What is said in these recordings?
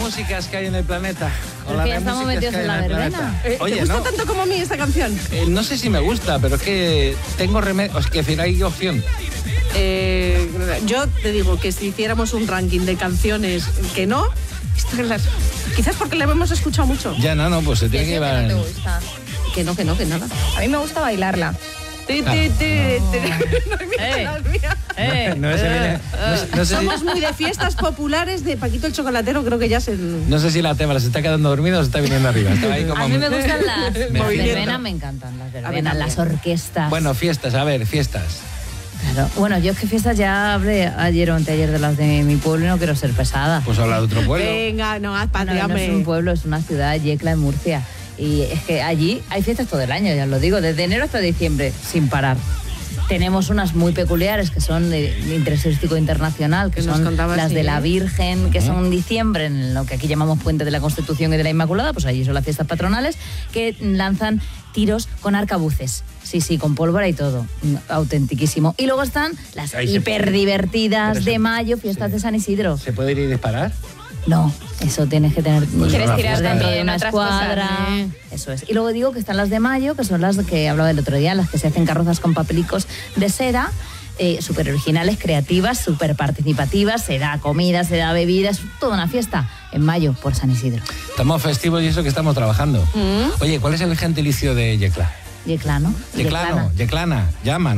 músicas que hay en el planeta. Pero que ya estamos metidos en la verbena. Oye, ¿Te gusta ¿no? tanto como a mí esta canción? No sé si me gusta, pero es que tengo remedio. Es que decir, hay opción. Yo te digo que si hiciéramos un ranking de canciones que no, quizás porque la hemos escuchado mucho. Ya, no, pues se tiene que llevar. No te gusta. Que nada. A mí me gusta bailarla. Ah. No sé si, Somos muy de fiestas populares de Paquito el Chocolatero, creo que ya se... no sé si la tema se está quedando dormida o se está viniendo arriba. Estaba ahí como A mí me gustan las movimiento. verbenas, me encantan las verbenas, las orquestas. Bueno, fiestas, a ver, fiestas. Claro. Bueno, yo es que fiestas ya hablé ayer o anteayer de las de mi pueblo y no quiero ser pesada. Pues habla de otro pueblo. Venga, no, haz patria, No hombre. es un pueblo, es una ciudad, Yecla, en Murcia. Y es que allí hay fiestas todo el año, ya os lo digo, desde enero hasta diciembre, sin parar. Tenemos unas muy peculiares que son de interés turístico internacional, que nos son contabas, las sí, de la Virgen, que son en diciembre, en lo que aquí llamamos Puente de la Constitución y de la Inmaculada, pues allí son las fiestas patronales, que lanzan tiros con arcabuces. Sí, con pólvora y todo. Autentiquísimo. Y luego están las Ahí se hiperdivertidas puede. de mayo, fiestas de San Isidro. ¿Se puede ir y disparar? No, eso tienes que tener... Pues ¿Quieres una tirar fiesta. dentro de una otras escuadra? cosas? Eso es. Y luego digo que están las de mayo, que son las que hablaba el otro día, las que se hacen carrozas con papelicos de seda, súper originales, creativas, súper participativas, se da comida, se da bebidas, toda una fiesta en mayo por San Isidro. Estamos festivos y eso que estamos trabajando. Oye, ¿cuál es el gentilicio de Yecla? Yeclano. Yeclana, llama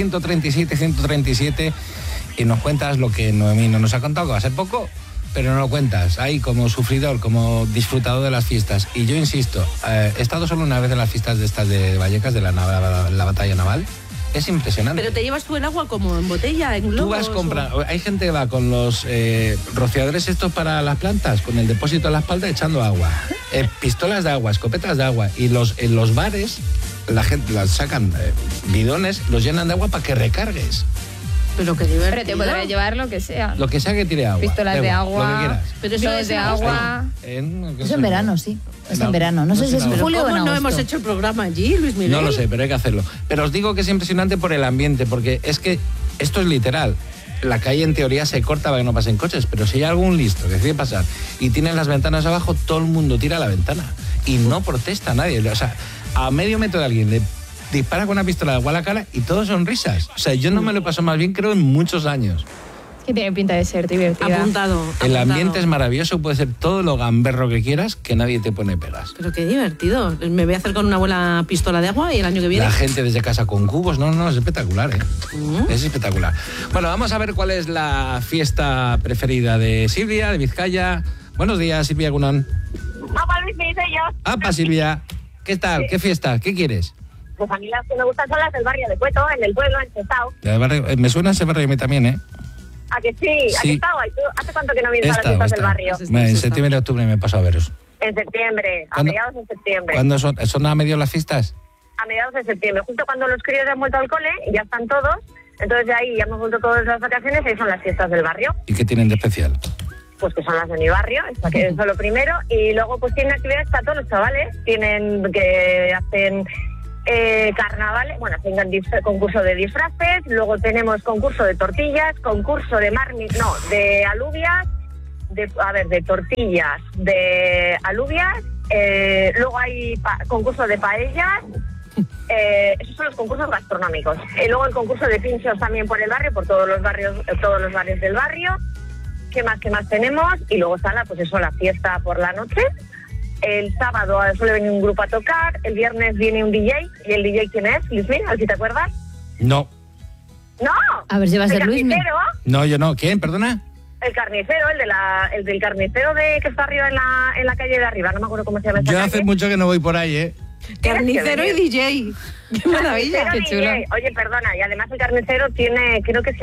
900-137-137 y nos cuentas lo que Noemí no nos ha contado, que va a ser poco, pero no lo cuentas. Ahí como sufridor, como disfrutador de las fiestas. Y yo insisto, he estado solo una vez en las fiestas de estas de Vallecas, de la batalla naval. Es impresionante. Pero te llevas tú el agua como en botella, en globos. Tú vas comprando, hay gente que va con los rociadores estos para las plantas, con el depósito en la espalda echando agua, pistolas de agua, escopetas de agua, y en los bares la gente las sacan bidones, los llenan de agua para que recargues. Pero qué divertido. Pero te podrás llevar lo que sea. Lo que sea que tire agua. Pistolas da de igual, agua. Lo que quieras. Pero eso Bloques es de agua. Eso en verano, sí. Es en verano. No sé si es en pero julio o en ¿Cómo no agosto. hemos hecho el programa allí, Luis Miguel? No lo sé, pero hay que hacerlo. Pero os digo que es impresionante por el ambiente, porque es que esto es literal. La calle en teoría se corta para que no pasen coches, pero si hay algún listo que decide pasar y tienen las ventanas abajo, todo el mundo tira a la ventana y no protesta nadie. O sea, a medio metro de alguien le dispara con una pistola de agua a la cara y todos son risas. O sea, yo no me lo paso más bien, creo, en muchos años. Que tiene pinta de ser divertida. Apuntado. El ambiente es maravilloso, puede ser todo lo gamberro que quieras, que nadie te pone pegas. Pero qué divertido. Me voy a hacer con una buena pistola de agua y el año que viene... La gente desde casa con cubos, no, es espectacular, ¿eh? Es espectacular. Bueno, vamos a ver cuál es la fiesta preferida de Silvia, de Vizcaya. Buenos días, Silvia Gunón. Papá Luis, me hice yo. ¡Apa, Silvia! ¿Qué tal? ¿Qué fiesta? ¿Qué quieres? Pues a mí las que me gustan son las del barrio de Cueto, en el pueblo, en Sestao. Me suena ese barrio a mí también, ¿eh? ¿A que sí? Sí. Aquí estaba. ¿Y tú hace cuánto que no vienes a las fiestas del barrio? En septiembre y octubre me paso a veros. En septiembre, a ¿Cuándo? mediados de septiembre. ¿Cuándo son a medio las fiestas? A mediados de septiembre, justo cuando los críos han vuelto al cole y ya están todos. Entonces de ahí ya hemos vuelto todas las vacaciones y ahí son las fiestas del barrio. ¿Y qué tienen de especial? Pues que son las de mi barrio, esta que es lo primero. Y luego pues tienen actividades para todos los chavales. Tienen que hacen... carnavales, bueno, tengan concurso de disfraces, luego tenemos concurso de tortillas, concurso de de alubias, de tortillas, de alubias, luego hay concurso de paellas, esos son los concursos gastronómicos. Luego el concurso de pinchos también por el barrio, por todos los barrios del barrio. ¿Qué más tenemos? Y luego está la fiesta por la noche. El sábado suele venir un grupo a tocar, el viernes viene un DJ. ¿Y el DJ quién es? ¿Luismi? ¿A ver si te acuerdas? No. ¡No! A ver si va a ser Luismi. ¿El carnicero? No, yo no. ¿Quién? ¿Perdona? El carnicero, el del carnicero que está arriba en la calle de arriba. No me acuerdo cómo se llama esa Yo calle. hace mucho que no voy por ahí, ¿eh? Carnicero y DJ. ¡Qué maravilla! Carnicero, qué chulo. DJ. Oye, perdona, y además el carnicero tiene, creo que es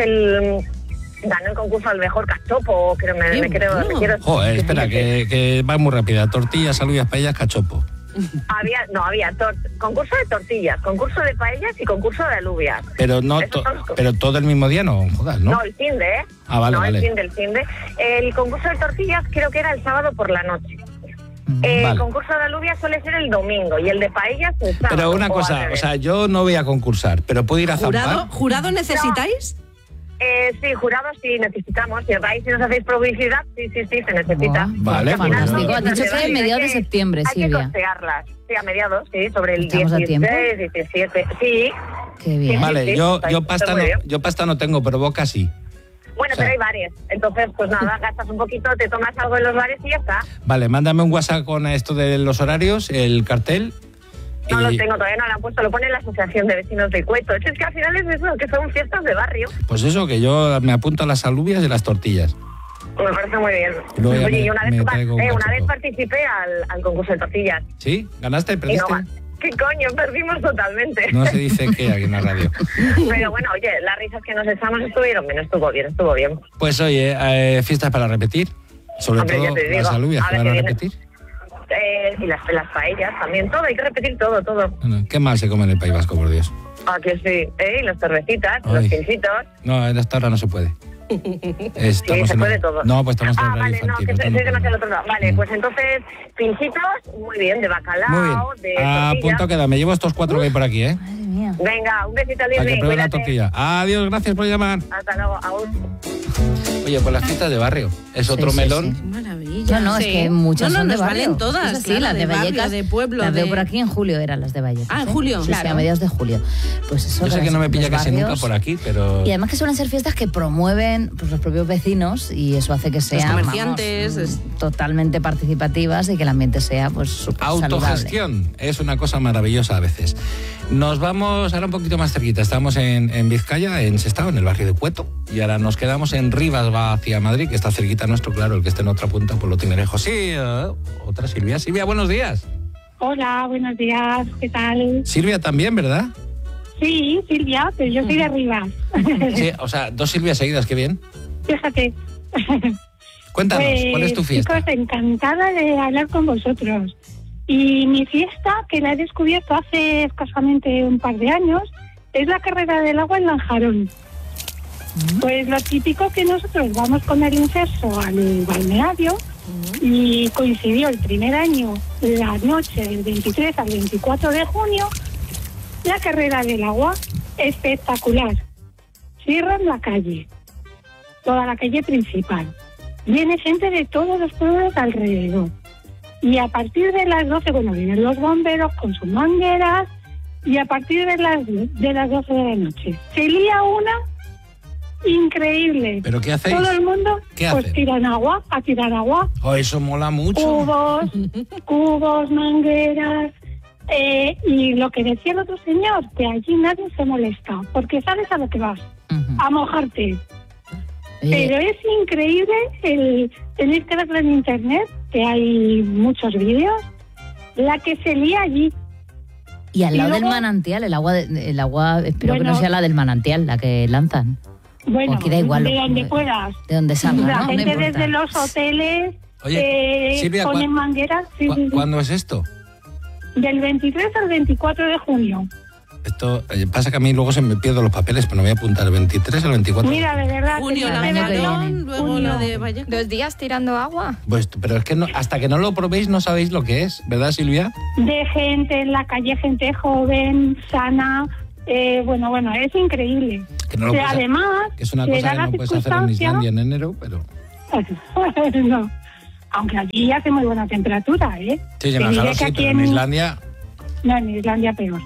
ganó el concurso al mejor cachopo, creo, me quiero... Joder, espera, que va muy rápida. Tortillas, alubias, paellas, cachopo. Había concurso de tortillas, concurso de paellas y concurso de alubias. Pero no, pero todo el mismo día no, jodas, ¿no? No, el fin de, ¿eh? Ah, vale, no, vale. el fin de. El concurso de tortillas creo que era el sábado por la noche. El Vale. concurso de alubias suele ser el domingo y el de paellas el sábado. Pero una o al cosa, revés. o sea, yo no voy a concursar, pero puedo ir a zampar. ¿Jurado necesitáis? Sí, jurados sí necesitamos. Si vais y nos hacéis publicidad, sí, se necesita. Vale, fantástico. pues, Has dicho que a mediados de septiembre, Silvia. Hay que costearlas. Sí, a mediados, sí, sobre el ¿Estamos a 16, tiempo? 17. Sí. Qué bien. Vale, sí, yo está pasta no tengo, pero boca sí. Bueno, O sea, pero hay bares. Entonces, pues nada, gastas un poquito, te tomas algo en los bares y ya está. Vale, mándame un WhatsApp con esto de los horarios, el cartel. No y- lo tengo, todavía no lo han puesto, lo pone la Asociación de Vecinos de Cueto. Es que al final es eso, que son fiestas de barrio. Pues eso, que yo me apunto a las alubias y las tortillas. Me parece muy bien. Luego ya Oye, y me traigo un una cachopo. vez participé al concurso de tortillas. ¿Sí? ¿Ganaste? Y ¿Perdiste? no, ¿qué coño? Perdimos totalmente. No se dice que aquí en la radio. Pero bueno, oye, las risas que nos echamos estuvieron bien, estuvo bien. Pues oye, fiestas para repetir. Sobre Hombre, todo ya te digo, las alubias a que ver van a qué viene. repetir. Y las paellas también, todo, hay que repetir todo. Bueno, qué mal se come en el País Vasco, por Dios. Ah, que sí. Y las cervecitas, Ay. los pincitos. No, en esta hora no se puede. Sí, se puede todo. No, pues estamos en horario vale, infantil. no, que esto soy no demasiado podemos. otro lado. Vale, pues entonces, pincitos, muy bien, de bacalao, Muy de bien. A tortilla. punto queda. Me llevo estos 4 que hay por aquí, ¿eh? Madre mía. Venga, un besito, Para que Disney, prueben la cuídate. tortilla. Adiós, gracias por llamar. Hasta luego, aún. Oye, pues las fiestas de barrio. Es otro sí, melón. sí. Maravilla. No, es Sí. que muchas no, son de nos barrio. valen todas, Es así, claro, las de barrio, Vallecas, de pueblo. las veo de- por aquí en julio, eran las de Vallecas. Ah, en julio. Sí, sí, Claro. a mediados de julio. Pues eso. Yo sé que no me pilla los casi nunca barrios. por aquí, pero... Y además que suelen ser fiestas que promueven pues, los propios vecinos y eso hace que sean comerciantes, totalmente participativas y que el ambiente sea pues súper saludable. Autogestión es una cosa maravillosa a veces. Nos vamos ahora un poquito más cerquita. Estamos en Vizcaya, en Sestao, en el barrio de Cueto. Y ahora nos quedamos en Rivas, va hacia Madrid, que está cerquita nuestro, claro. El que esté en otra punta, pues lo tiene lejos. Sí, otra Silvia. Silvia, buenos días. Hola, buenos días, ¿qué tal? Silvia también, ¿verdad? Sí, Silvia, pero yo soy de Rivas. Sí, o sea, 2 Silvias seguidas, qué bien. Fíjate. Cuéntanos, Pues, ¿cuál es tu fiesta? Chicos, encantada de hablar con vosotros. Y mi fiesta, que la he descubierto hace escasamente un par de años, es la carrera del agua en Lanjarón. Pues lo típico que nosotros vamos con el inserso al balneario y coincidió el primer año, la noche del 23 al 24 de junio, la carrera del agua, espectacular. Cierran la calle, toda la calle principal. Viene gente de todos los pueblos alrededor. Y a partir de las 12, bueno, vienen los bomberos con sus mangueras y a partir de las 12 de la noche se lía una increíble. ¿Pero qué hacéis? Todo el mundo ¿Qué pues hacen? tiran agua, a tirar agua, Oh, eso mola mucho. cubos, mangueras. Y lo que decía el otro señor, que allí nadie se molesta, porque sabes a lo que vas, Ujú. a mojarte. Oye, Pero es increíble, tenéis que verlo en internet, que hay muchos vídeos, la que se lía allí. y al y lado del luego- manantial, el agua, espero que no Bueno. sea la del manantial, la que lanzan. Bueno, Aquí da igual, de donde de- puedas. De donde salga, La ¿no? No gente importa. desde los hoteles Oye, Silvia, ponen mangueras, sí, sí, sí. ¿cuándo es esto? Del 23 al 24 de junio. Esto pasa que a mí luego se me pierdo los papeles, pero me voy a apuntar el 23 al 24. Mira, de verdad. Junio que la no el te año que veo. Lanjarón, viene. luego Junio. la de Vallecas. 2 días tirando agua. Pues, pero es que hasta que no lo probéis no sabéis lo que es, ¿verdad, Silvia? De gente en la calle, gente joven, sana. Bueno, es increíble. Que no lo Que puedes- además, Que es una se cosa da que la no puedes hacer en circunstancia- Islandia en enero, pero... no. Aunque allí hace muy buena temperatura, ¿eh? Sí, Te en diré Lanzarote que sí, aquí pero en Islandia... No, en Islandia peor.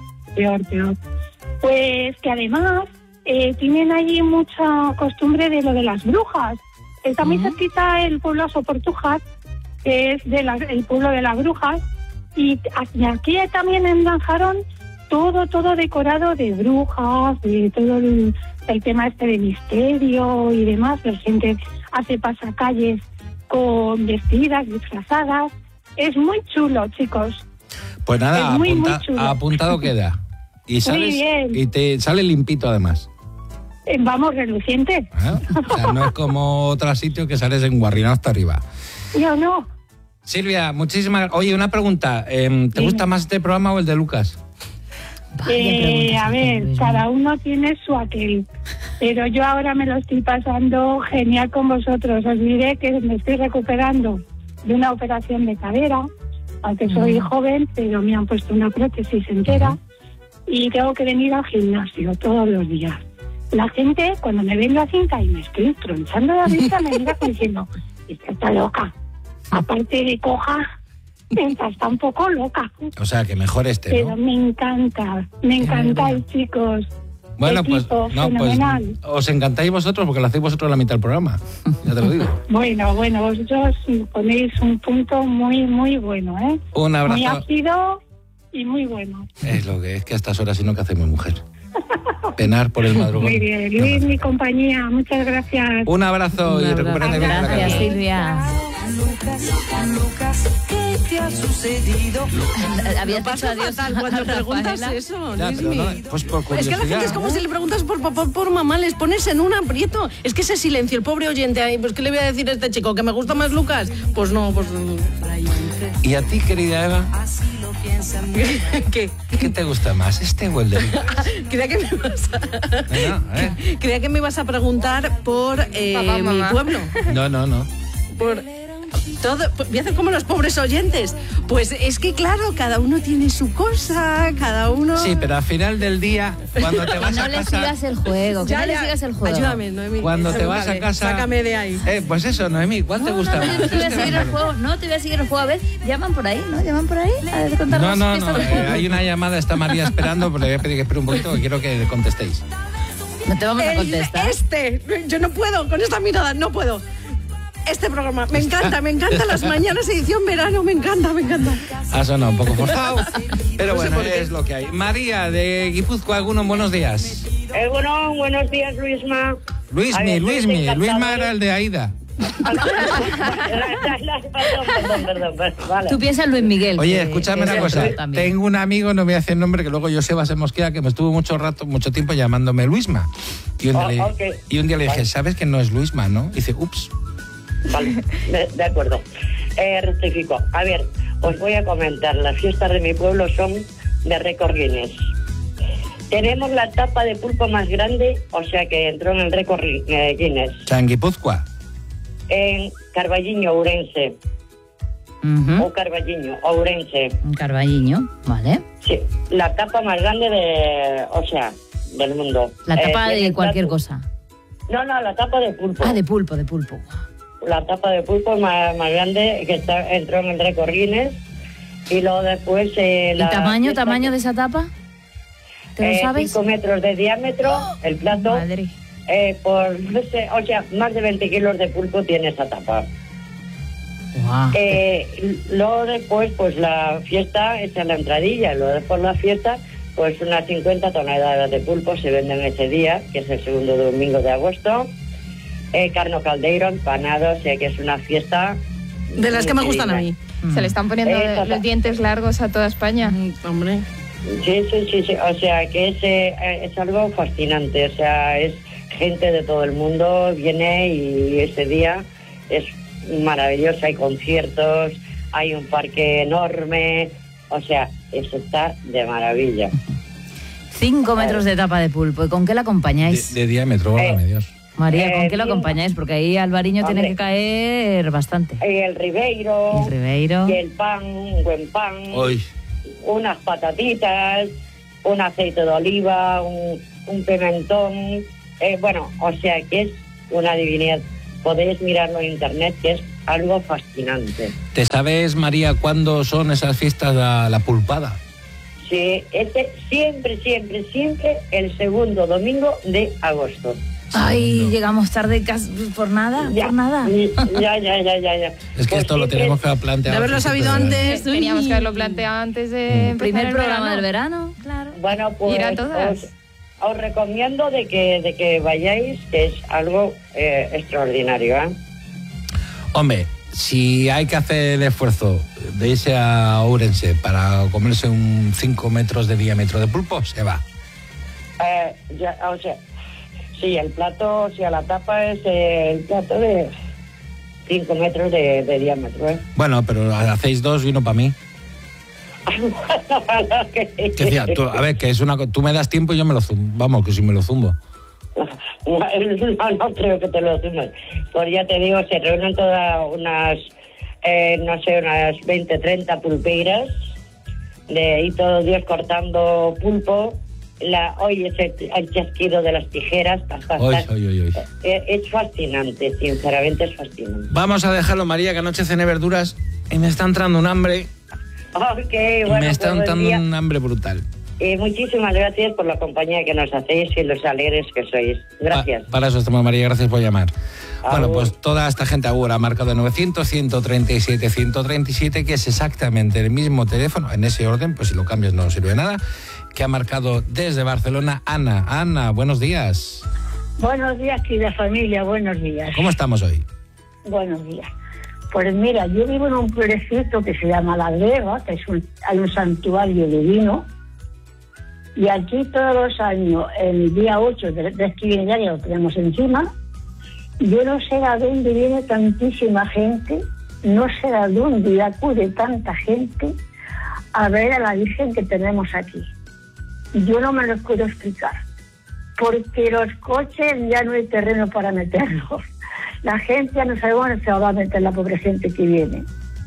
Pues que además tienen allí mucha costumbre de lo de las brujas. Está muy cerquita el pueblo Soportujas, que es el pueblo de las brujas. Y aquí también en Lanjarón, todo decorado de brujas, de todo el tema este de misterio y demás. La gente hace pasacalles con vestidas, disfrazadas. Es muy chulo, chicos. Pues nada, Es muy chulo. apuntado queda. Y sales, bien. y te sale limpito además. Vamos, reluciente. ¿Eh? O sea, no es como otro sitio que sales enguarrinado hasta arriba. Yo no. Silvia, muchísimas... Oye, una pregunta. ¿Te gusta más este programa o el de Lucas? Vaya preguntas A que ver, tenéis, ¿no? cada uno tiene su aquel. Pero yo ahora me lo estoy pasando genial con vosotros. Os diré que me estoy recuperando de una operación de cadera, aunque soy joven, pero me han puesto una prótesis entera y tengo que venir al gimnasio todos los días. la gente, cuando me ven la cinta y me estoy tronchando la vista, me mira como diciendo, esta está loca. Aparte de coja, está un poco loca. O sea, que mejor Pero me encantáis, chicos. Bueno, Equipo, pues fenomenal. os encantáis vosotros porque lo hacéis vosotros la mitad del programa. Ya te lo digo. Bueno, vosotros ponéis un punto muy, muy bueno, ¿eh? Un abrazo. Muy ácido y muy bueno. Es lo que es que a estas horas, si no, ¿qué hacemos, mujer? Penar por el madrugón. Muy bien, Luis, mi compañía, muchas gracias. Un abrazo y recupérate bien. Gracias, Silvia. ¿Qué te ha sucedido? Había Lo pasa dicho adiós fatal a cuando preguntas Rafaela. eso, Ya, pero Luismi. no, pues por Es que la gente curiosidad, es como ¿no? si le preguntas por papá, por mamá, les pones en un aprieto. Es que ese silencio, el pobre oyente ahí, pues ¿qué le voy a decir a este chico? ¿Que me gusta más Lucas? Pues no, pues... Y a ti, querida Eva, ¿Qué? ¿qué te gusta más, este o el de Lucas? Creía que me ibas a... Venga, a ver. Creía que me ibas a preguntar por Papá, mi mamá. pueblo. No. Por todo, voy a hacer como los pobres oyentes. Pues es que claro, cada uno tiene su cosa, cada uno... Sí, pero al final del día, cuando te vas No a le casa... sigas el juego, que no le sigas el juego. Ayúdame, Noemí. Cuando te vas a Vale, casa... sácame de ahí. Pues eso, Noemí, ¿cuál te gusta No, más? yo te voy a ¿Este o seguir el el de juego. No, te voy a seguir el juego. A ver, llaman por ahí, ¿no? Llaman por ahí. A ver, contarnos No, qué está el juego. hay una llamada, está María esperando, pero le voy a pedir que espere un poquito, que quiero que contestéis. No te vamos a contestar. Yo no puedo, con esta mirada, no puedo. Este programa, me encanta las mañanas edición verano, me encanta. Ha sonado un poco forzado, pero No sé bueno, por qué. es lo que hay. María, de Guipúzcoa, algunos buenos días. Bueno, buenos días, Luisma. A ver, Luismi, encantadores. Luisma era el de Aida. Perdón, vale. Tú piensas en Luis Miguel. Oye, que- escúchame que una es cosa. otro también. Tengo un amigo, no me voy a hacer nombre, que luego Joseba se mosquea, que me estuvo mucho tiempo llamándome Luisma. Y un día, ok. le dije, Vale. ¿sabes que no es Luisma, no? Y dice, ups. Vale, de acuerdo. Rectifico. A ver, os voy a comentar. Las fiestas de mi pueblo son de récord Guinness. Tenemos la tapa de pulpo más grande, o sea que entró en el récord Guinness. O sea, en Guipúzcoa. En Carballiño, Ourense. Ujú. O Carballiño, Ourense. Un carballiño, ¿vale? Sí, la tapa más grande del mundo. La tapa Tiene de cualquier plato- cosa. No, la tapa de pulpo. Ah, de pulpo. La tapa de pulpo más grande que entró en el récord Guinness. Y luego después... ¿Y tamaño de esa tapa? ¿Te lo sabes? 5 metros de diámetro, el plato. Madre. No sé, o sea, más de 20 kilos de pulpo tiene esa tapa. Guau. Luego después, pues la fiesta, esa es la entradilla. Luego después la fiesta, pues unas 50 toneladas de pulpo se venden ese día, que es el segundo domingo de agosto. Carno caldeiro, empanado, o sea que es una fiesta... De las que me gustan a mí. Se le están poniendo los dientes largos a toda España. Hombre. Sí, o sea que es algo fascinante, o sea, es gente de todo el mundo, viene y ese día es maravilloso, hay conciertos, hay un parque enorme, o sea, eso está de maravilla. 5 metros de tapa de pulpo. ¿Y con qué la acompañáis? De diámetro, válgame Dios. María, ¿con qué lo bien. acompañáis? Porque ahí Alvariño tiene Hombre. que caer bastante. Y el ribeiro, El ribeiro. y el pan, un buen pan, Hoy. unas patatitas, un aceite de oliva, un pimentón, bueno, o sea que es una divinidad. Podéis mirarlo en internet, que es algo fascinante. ¿Te sabes, María, cuándo son esas fiestas la pulpada? Sí, siempre el segundo domingo de agosto. Ay, llegamos tarde por nada, Ya, por nada. Ya. Es que Pues esto lo siempre- tenemos que plantear. De haberlo sabido antes. Teníamos que haberlo planteado antes de empezar Primer el programa verano. del verano, claro. Bueno, pues Ir a todas. os recomiendo de que vayáis, que es algo extraordinario, ¿eh? Hombre, si hay que hacer el esfuerzo de irse a Ourense para comerse un 5 metros de diámetro de pulpo, se va. O sea, sí, el plato, o sea, la tapa es el plato de 5 metros de diámetro, ¿eh? Bueno, pero hacéis 2 y uno para mí. Que decía, a ver, que es tú me das tiempo y yo me lo zumbo. Vamos, que si me lo zumbo. No creo que te lo sumes. Pues ya te digo, se reúnen todas unas, unas 20, 30 pulpeiras, de ahí todos los días cortando pulpo, oyes el chasquido de las tijeras. Es fascinante, sinceramente es fascinante. Vamos a dejarlo, María, que anoche cené verduras y me está entrando un hambre. Bueno, me está entrando un hambre brutal. Muchísimas gracias por la compañía que nos hacéis y los alegres que sois. Gracias. Para eso estamos, María, gracias por llamar. Bueno, pues toda esta gente ahora ha marcado 900-137-137, que es exactamente el mismo teléfono, en ese orden, pues si lo cambias no sirve de nada, que ha marcado desde Barcelona Ana. Ana, buenos días. Buenos días, querida familia, buenos días. ¿Cómo estamos hoy? Buenos días. Pues mira, yo vivo en un pueblecito que se llama La Greva, que hay un santuario divino, y aquí todos los años, el día 8 de este viene ya, lo tenemos encima. Yo no sé a dónde viene tantísima gente, no sé a dónde acude tanta gente a ver a la Virgen que tenemos aquí. Yo no me lo puedo explicar, porque los coches ya no hay terreno para meterlos. La gente ya no sabe dónde se va a meter la pobre gente que viene.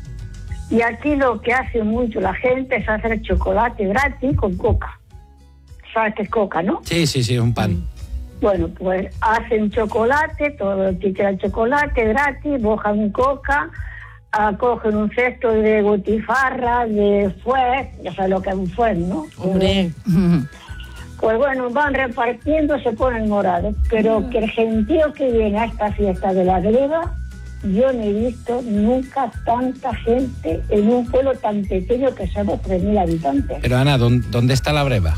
Y aquí lo que hace mucho la gente es hacer chocolate gratis con coca. ¿Sabes qué es coca, no? Sí, un pan. Bueno, pues hacen chocolate, todo el que quiera chocolate gratis, mojan coca, cogen un cesto de botifarra, de fuet, ya sabes lo que es un fuet, ¿no? Hombre. Pues bueno, van repartiendo, se ponen morados, pero que el gentío que viene a esta fiesta de La Greva, yo no he visto nunca tanta gente en un pueblo tan pequeño que somos 3.000 habitantes. Pero Ana, ¿dónde está La Greva?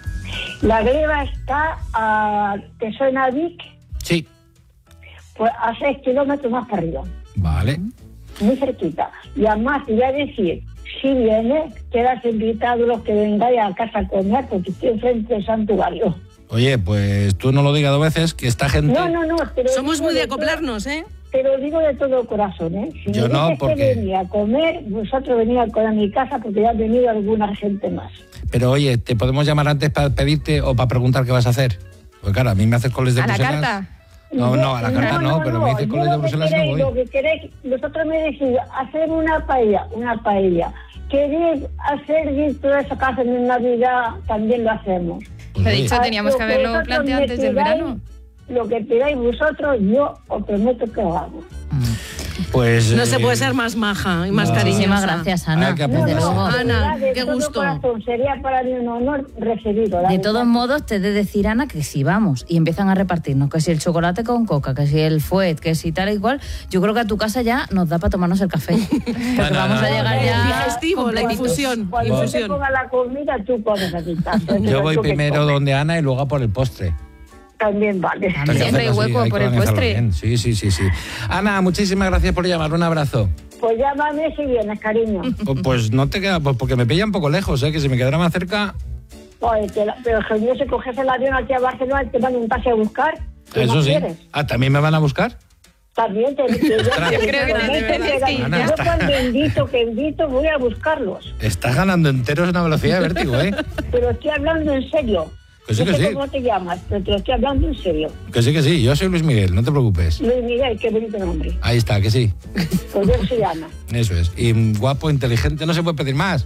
La Greva está ¿te suena a Vic? Sí. Pues a 6 kilómetros más para arriba. Vale. Muy cerquita. Y además te voy a decir, si vienes, quedas invitado los que vengáis a casa a comer, porque estoy enfrente del santuario. Oye, pues tú no lo digas 2 veces, que esta gente... No. Somos muy de acoplarnos, ¿eh? Te lo digo de todo corazón, ¿eh? Si yo me no, dices porque... que venía a comer, vosotros venid a comer a mi casa, porque ya ha venido alguna gente más. Pero oye, ¿te podemos llamar antes para pedirte o para preguntar qué vas a hacer? Pues claro, a mí me haces coles de Bruselas. ¿A la carta? No, a la carta no, pero me dices coles de Bruselas y no voy. Lo que queréis, vosotros me decís, hacer una paella. Queréis hacer todo eso que hacen en Navidad, también lo hacemos. Te he dicho, teníamos que haberlo planteado antes del verano. Lo que pidáis vosotros, yo os prometo que lo hago. Pues... No se puede ser más maja y más cariñosa. Muchísimas gracias, Ana. Desde luego. Ana, qué gusto. Corazón, sería para mí un honor recibido. De todos modos, te he de decir, Ana, que si vamos y empiezan a repartirnos, que si el chocolate con coca, que si el fuet, que si tal y cual, yo creo que a tu casa ya nos da para tomarnos el café. Porque vamos a llegar ya digestivo, la infusión. Cuando te ponga la comida, tú comes aquí. Yo voy primero donde Ana y luego por el postre. También vale. Siempre hay hueco por el postre. Sí. Ana, muchísimas gracias por llamar. Un abrazo. Pues llámame si vienes, cariño. Pues no te queda, pues porque me pilla un poco lejos, que si me quedara más cerca... Oye, pero genial, si coges el avión aquí a Barcelona, te van a un taxi a buscar. Eso sí. ¿También me van a buscar? También te digo. Yo creo que de verdad sí. Yo cuando invito, voy a buscarlos. Estás ganando enteros a una velocidad de vértigo, ¿eh? Pero estoy hablando en serio. Que sí, no sé cómo te llamas, pero te lo estoy hablando en serio. Que sí, yo soy Luis Miguel, no te preocupes. Luis Miguel, qué bonito nombre. Ahí está, que sí. Pues yo soy Ana. Eso es. Y guapo, inteligente, no se puede pedir más.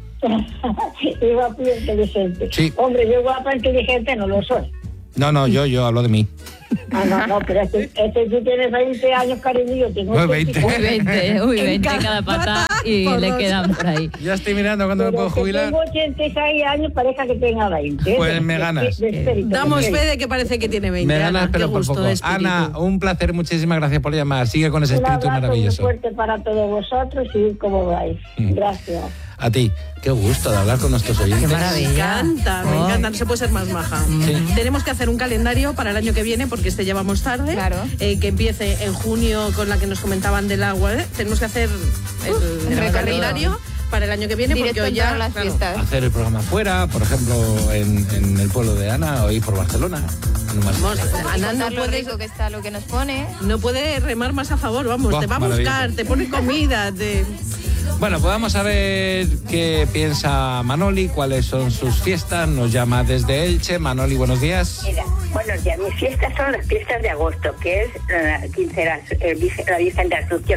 Y guapo y inteligente. Sí. Hombre, yo guapa e inteligente no lo soy. No, yo hablo de mí. No, pero tú tienes 20 años, cariño, yo tengo 20. 20 cada pata y le quedan por ahí. Ya estoy mirando cuándo me puedo jubilar. Tengo 86 años, parezca que tenga 20. Pues me ganas. Damos fe de que parece que tiene 20. Me ganas, Ana, pero por poco. Ana, un placer, muchísimas gracias por llamar. Sigue con ese espíritu maravilloso. Un abrazo muy fuerte para todos vosotros y como vais. Gracias. A ti, qué gusto de hablar con nuestros oyentes. Qué maravilla. Me encanta, no se puede ser más maja. Sí. Tenemos que hacer un calendario para el año que viene, porque este ya vamos tarde. Claro. Que empiece en junio con la que nos comentaban del agua. Tenemos que hacer el calendario para el año que viene, directo porque hoy ya las fiestas. Hacer el programa fuera, por ejemplo, en el pueblo de Ana o ir por Barcelona. Ana no Lo rico que está lo que nos pone. No puede remar más a favor, vamos, te va a buscar, te pone comida, Bueno, pues vamos a ver qué piensa Manoli, cuáles son sus fiestas. Nos llama desde Elche. Manoli, buenos días. Mira, buenos días. Mis fiestas son las fiestas de agosto, que es la Virgen de Asunción.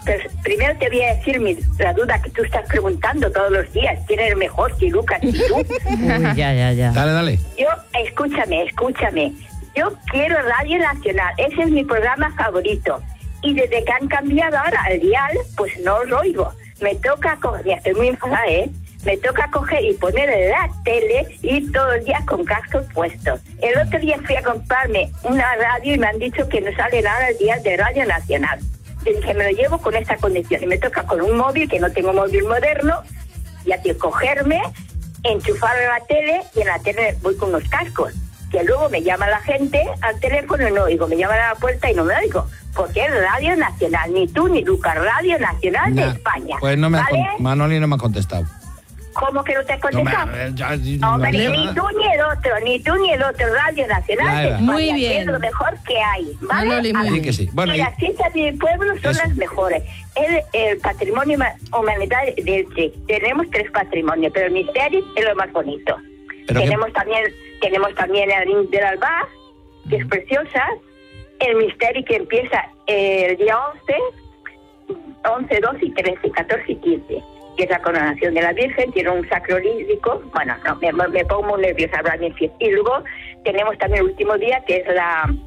Pues primero te voy a decir la duda que tú estás preguntando todos los días. ¿Quién es mejor, si Lucas y tú? Uy, ya. Dale. Yo, escúchame. Yo quiero Radio Nacional. Ese es mi programa favorito. Y desde que han cambiado ahora al dial, pues no os oigo. Me toca coger, ya estoy muy enfadada, me toca coger y poner la tele y todo el día con cascos puestos. El otro día fui a comprarme una radio y me han dicho que no sale nada el día de Radio Nacional. Y dije, me lo llevo con esta condición. Y me toca con un móvil, que no tengo móvil moderno, y que cogerme, enchufarlo en la tele, y en la tele voy con unos cascos. Que luego me llama la gente al teléfono y no oigo. Me llaman a la puerta y no me oigo. Porque es Radio Nacional. Ni tú ni Lucas, Radio Nacional de España. Pues no Manoli no me ha contestado. ¿Cómo que no te has contestado? Hombre, ni tú ni el otro, Radio Nacional de España. Muy bien. Es lo mejor que hay, ¿vale? Manoli, muy bien. Sí que sí. Bueno, y las fiestas de mi pueblo son las mejores. El patrimonio humanidad de Elche. Tenemos 3 patrimonios, pero el misterio es lo más bonito. Tenemos también el Ring del Alba, que es preciosa. El misterio que empieza el día 11, 12 y 13, 14 y 15. Que es la coronación de la Virgen, tiene un sacro lírico. Bueno, no, me pongo muy nerviosa hablar de fiesta. Y luego tenemos también el último día, que es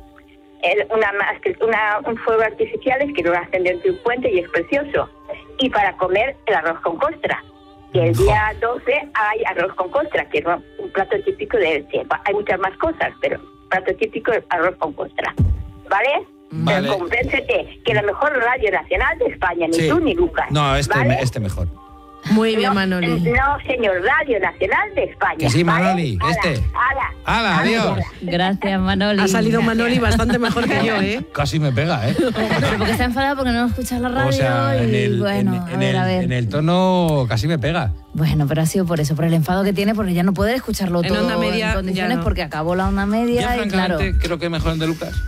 un fuego artificial que lo hacen dentro de un puente y es precioso. Y para comer el arroz con costra. Que el día 12 hay arroz con costra, que es un plato típico de Elche. Hay muchas más cosas, pero plato típico es arroz con costra. ¿Vale? Pero convéncete que la mejor Radio Nacional de España, ni tú ni Lucas. No, ¿vale? este mejor. Muy bien, Manoli. No, señor, Radio Nacional de España. Que sí, Manoli, ¿vale? ¡Hala, adiós! Gracias, Manoli. Ha salido Manoli bastante mejor que yo, ¿eh? Casi me pega, ¿eh? Pero porque está enfadado porque no escuchas la radio. O sea, a ver. en el tono casi me pega. Bueno, pero ha sido por eso, por el enfado que tiene, porque ya no puede escucharlo En todo onda media, en condiciones, no. porque acabó la onda media Yo, y claro. francamente, creo que es mejor el de Lucas.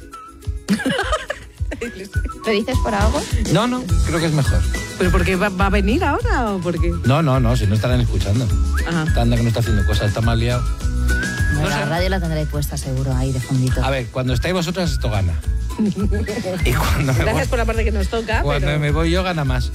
¿Lo dices por algo? No, creo que es mejor. ¿Pero porque va a venir ahora o por qué? No, si no estarán escuchando. Ajá. Anda que no está haciendo cosas, está mal liado. Bueno, la radio la tendréis puesta seguro ahí de fondito. A ver, cuando estáis vosotras esto gana. Y cuando Gracias por la parte que nos toca. Cuando me voy yo gana más.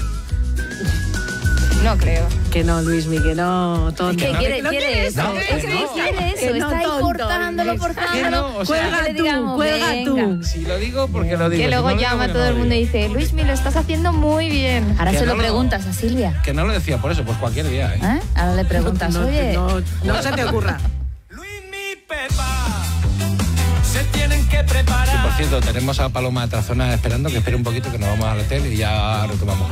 No creo. Que no, Luismi, que no, tonto. Es que quiere eso. No, Es que quiere eso. Que no, Está ahí tonto, cortándolo. Que no, o sea, Cuelga tú. Si lo digo, porque lo digo. Que luego Si no lo llama digo, todo el no lo mundo y digo. dice, Luismi, lo estás haciendo muy bien. Ahora Que se no lo lo- preguntas a Silvia. Que no lo decía por eso, pues cualquier día, ¿eh? Ahora le preguntas, oye. No se te ocurra. Luismi, Pepa, se tienen que preparar. Sí, por cierto, tenemos a Paloma de Tarazona esperando, que espere un poquito, que nos vamos a la tele y ya retomamos.